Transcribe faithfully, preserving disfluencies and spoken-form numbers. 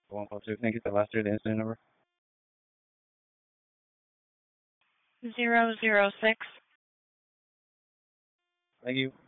one four two. Can I get the last three of the incident number? Zero zero six. Thank you.